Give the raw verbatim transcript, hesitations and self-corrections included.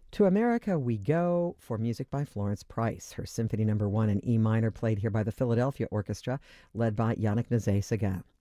To America We Go for music by Florence Price. Her Symphony Number One in E minor, played here by the Philadelphia Orchestra, led by Yannick Nézet-Séguin.